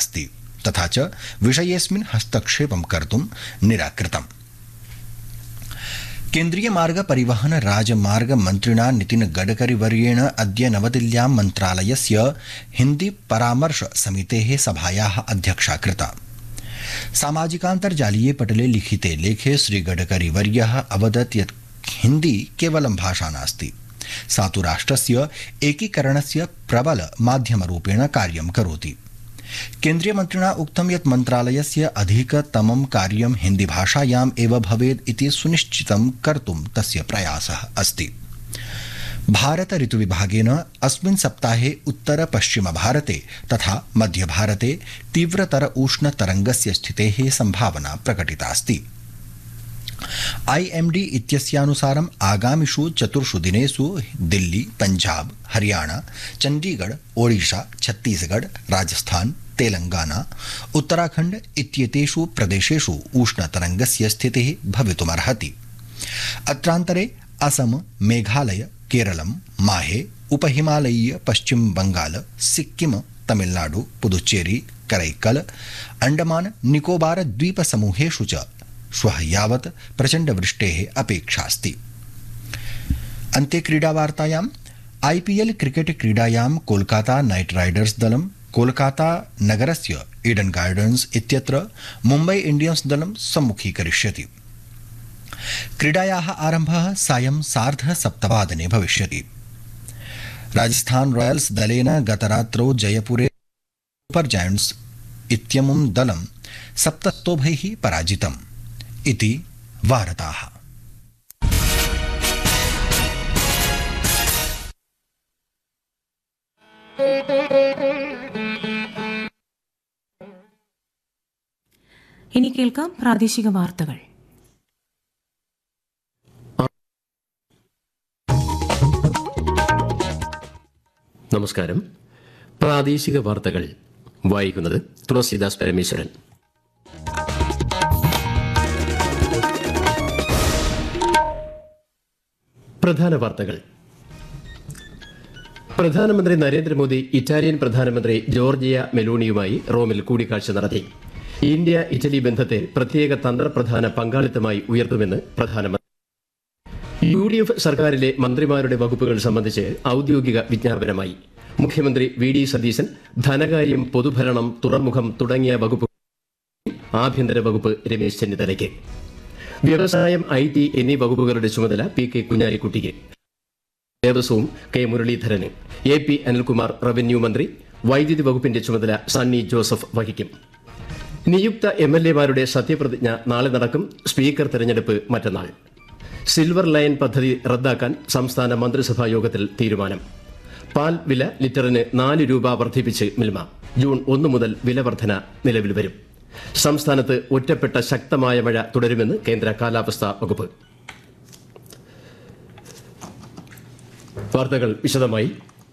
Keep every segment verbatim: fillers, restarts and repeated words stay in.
नास्ति तथा च विषयेऽस्मिन् हस्तक्षेपं कर्तुं निराकृतम्। केन्द्रीय मार्ग परिवहन राजमार्ग मन्त्रिणा नितिन गडकरी वर्येण अद्य नवदिल्ल्यां मन्त्रालयस्य हिन्दी परामर्श समितेः सभायाः अध्यक्षा कृता। सामाजिकान्तर्जालीये पटले लिखिते लेखे श्रीगडकरी वर्यः अवदत् यत् हिन्दी केवलं भाषा नास्ति, सा तु राष्ट्रस्य एकीकरणस्य प्रबल माध्यमरूपेण कार्यं करोति। केन्द्रीयमन्त्रिणा उक्तं यत् मन्त्रालयस्य अधिकतमं कार्यं हिन्दीभाषायाम् एव भवेत् इति सुनिश्चितं कर्तुं तस्य प्रयासः अस्ति। भारत ऋतुविभागेन अस्मिन् सप्ताहे उत्तर पश्चिम भारते तथा मध्य भारते तीव्रतर उष्णतरङ्गस्य स्थितेः सम्भावना प्रकटितास्ति। आईएमडी इत्यस्यानुसारम् आगामिषु चतुर्षु दिनेषु दिल्ली, पंजाब, हरियाणा, चण्डीगढ़, ओडिशा, छत्तीसगढ़, राजस्थान, तेलंगाना, उत्तराखण्ड इत्येतेषु प्रदेशेषु उष्णतरङ्गस्य स्थितिः भवितुमर्हति। अत्रान्तरे असम, मेघालय, केरलं, माहे, उपहिमालयीय पश्चिम बंगाल, सिक्किम, तमिलनाडु, पुदुच्चेरी, करैकल, अंडमान निकोबार द्वीप समूहेषु च श्वः यावत् प्रचण्डवृष्टेः अपेक्षास्ति। अन्ते क्रीडावार्तायाम् आईपीएल क्रिकेट क्रीडायां कोलकाता नाइट राइडर्स दलं कोलकाता नगरस्य ईडन गार्डन्स इत्यत्र मुम्बई इंडियन्स दलं सम्मुखीकरिष्यति। क्रीडायाः आरम्भः सायं सार्ध सप्तवादने भविष्यति। राजस्थान रॉयल्स दलेन गतरात्रौ जयपुरे सुपर जायंट्स इत्यमुं दलं सप्तस्तोभैः पराजितम् इति वार्ताः। ഇനി കേൾക്കാം പ്രാദേശിക വാർത്തകൾ. നമസ്കാരം. പ്രാദേശിക വാർത്തകൾ വായിക്കുന്നത് തുളസീദാസ് പരമേശ്വരൻ. പ്രധാന വാർത്തകൾ. പ്രധാനമന്ത്രി നരേന്ദ്രമോദി ഇറ്റാലിയൻ പ്രധാനമന്ത്രി ജോർജിയ മെലോണിയുമായി റോമിൽ കൂടിക്കാഴ്ച നടത്തി. ഇന്ത്യ ഇറ്റലി ബന്ധത്തെ പ്രത്യേക തന്ത്രപ്രധാന പങ്കാളിത്തമായി ഉയർത്തുമെന്ന് പ്രധാനമന്ത്രി. യു ഡി എഫ് സർക്കാരിലെ മന്ത്രിമാരുടെ വകുപ്പുകൾ സംബന്ധിച്ച് ഔദ്യോഗിക വിജ്ഞാപനമായി. മുഖ്യമന്ത്രി വി ഡി സതീശൻ ധനകാര്യം, പൊതുഭരണം, തുറമുഖം തുടങ്ങിയ വകുപ്പ് ആഭ്യന്തര വകുപ്പ് രമേശ് ചെന്നിത്തലയ്ക്ക്. വ്യവസായം, ഐ ടി എന്നീ വകുപ്പുകളുടെ ചുമതല P K കുഞ്ഞാലിക്കുട്ടിക്ക്. ദേവസ്വവും K Muraleedharan. A P Anilkumar revenue മന്ത്രി. വൈദ്യുതി വകുപ്പിന്റെ ചുമതല സണ്ണി ജോസഫ് വഹിക്കും. നിയുക്ത എം എൽ എമാരുടെ സത്യപ്രതിജ്ഞ നാളെ നടക്കും. സ്പീക്കർ തെരഞ്ഞെടുപ്പ് മറ്റന്നാൾ. സിൽവർ ലൈൻ പദ്ധതി റദ്ദാക്കാൻ സംസ്ഥാന മന്ത്രിസഭാ യോഗത്തിൽ തീരുമാനം. പാൽ വില ലിറ്ററിന് നാല് രൂപ വർദ്ധിപ്പിച്ച് മിൽമ. ജൂൺ ഒന്ന് മുതൽ വില വർധന നിലവിൽ വരും. സംസ്ഥാനത്ത് ഒറ്റപ്പെട്ട ശക്തമായ മഴ തുടരുമെന്ന് കേന്ദ്ര കാലാവസ്ഥാ വകുപ്പ്. വാർത്തകൾ വിശദമായി.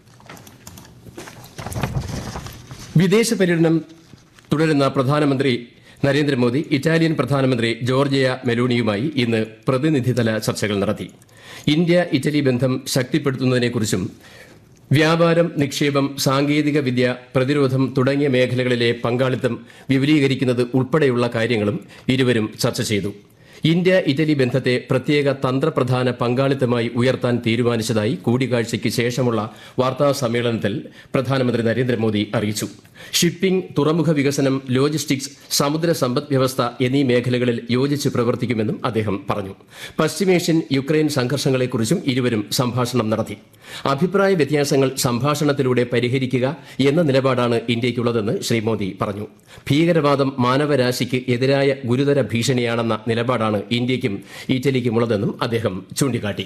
വിദേശ പര്യടനം തുടരുന്ന പ്രധാനമന്ത്രി നരേന്ദ്രമോദി ഇറ്റാലിയൻ പ്രധാനമന്ത്രി ജോർജിയ മെലോണിയുമായി ഇന്ന് പ്രതിനിധിതല ചർച്ചകൾ നടത്തി. ഇന്ത്യ ഇറ്റലി ബന്ധം ശക്തിപ്പെടുത്തുന്നതിനെക്കുറിച്ചും വ്യാപാരം, നിക്ഷേപം, സാങ്കേതിക വിദ്യ, പ്രതിരോധം തുടങ്ങിയ മേഖലകളിലെ പങ്കാളിത്തം വിപുലീകരിക്കുന്നത് ഉൾപ്പെടെയുള്ള കാര്യങ്ങളും ഇരുവരും ചർച്ച ചെയ്തു. ഇന്ത്യ ഇറ്റലി ബന്ധത്തെ പ്രത്യേക തന്ത്രപ്രധാന പങ്കാളിത്തമായി ഉയർത്താൻ തീരുമാനിച്ചതായി കൂടിക്കാഴ്ചയ്ക്ക് ശേഷമുള്ള വാർത്താ സമ്മേളനത്തിൽ പ്രധാനമന്ത്രി നരേന്ദ്രമോദി അറിയിച്ചു. ഷിപ്പിംഗ്, തുറമുഖ വികസനം, ലോജിസ്റ്റിക്സ്, സമുദ്ര സമ്പദ് വ്യവസ്ഥ എന്നീ മേഖലകളിൽ യോജിച്ച് പ്രവർത്തിക്കുമെന്നും അദ്ദേഹം പറഞ്ഞു. പശ്ചിമേഷ്യൻ, യുക്രൈൻ സംഘർഷങ്ങളെക്കുറിച്ചും ഇരുവരും സംഭാഷണം നടത്തി. അഭിപ്രായ വ്യത്യാസങ്ങൾ സംഭാഷണത്തിലൂടെ പരിഹരിക്കുക എന്ന നിലപാടാണ് ഇന്ത്യയ്ക്കുള്ളതെന്ന് ശ്രീ മോദി പറഞ്ഞു. ഭീകരവാദം മാനവരാശിക്ക് എതിരായ ഗുരുതര ഭീഷണിയാണെന്ന നിലപാടാണ് ഇന്ത്യയ്ക്കും ഇറ്റലിക്കുമുള്ളതെന്നും അദ്ദേഹം ചൂണ്ടിക്കാട്ടി.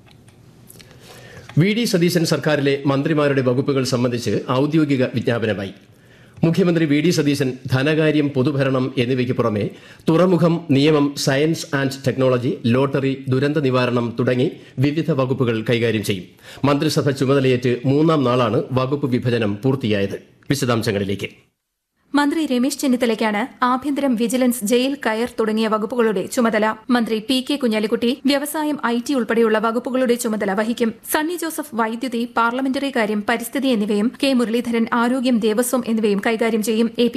വി ഡി സതീശൻ സർക്കാരിലെ മന്ത്രിമാരുടെ വകുപ്പുകൾ സംബന്ധിച്ച് ഔദ്യോഗിക വിജ്ഞാപനമായി. മുഖ്യമന്ത്രി വി ഡി സതീശൻ ധനകാര്യം, പൊതുഭരണം എന്നിവയ്ക്ക് പുറമെ തുറമുഖം, നിയമം, സയൻസ് ആൻഡ് ടെക്നോളജി, ലോട്ടറി, ദുരന്ത നിവാരണം തുടങ്ങി വിവിധ വകുപ്പുകൾ കൈകാര്യം ചെയ്യും. മന്ത്രിസഭ ചുമതലയേറ്റ് മൂന്നാം നാളാണ് വകുപ്പ് വിഭജനം പൂർത്തിയായത്. വിശദാംശങ്ങളിലേക്ക്. മന്ത്രി രമേശ് ചെന്നിത്തലയ്ക്കാണ് ആഭ്യന്തരം, വിജിലൻസ്, ജയിൽ, കയർ തുടങ്ങിയ വകുപ്പുകളുടെ ചുമതല. മന്ത്രി പി കെ കുഞ്ഞാലിക്കുട്ടി വ്യവസായം, ഐ ടി ഉൾപ്പെടെയുള്ള വകുപ്പുകളുടെ ചുമതല വഹിക്കും. സണ്ണി ജോസഫ് വൈദ്യുതി, പാർലമെന്ററി കാര്യം, പരിസ്ഥിതി എന്നിവയും കെ മുരളീധരൻ ആരോഗ്യം, ദേവസ്വം എന്നിവയും കൈകാര്യം ചെയ്യും. എ